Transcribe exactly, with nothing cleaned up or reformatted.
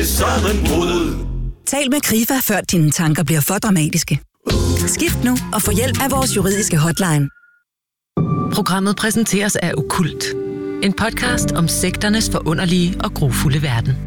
det sammenbrud. Tal med Krifa, før dine tanker bliver for dramatiske. Skift nu og få hjælp af vores juridiske hotline. Programmet præsenteres af Okkult. En podcast om sekternes forunderlige og grufulde verden.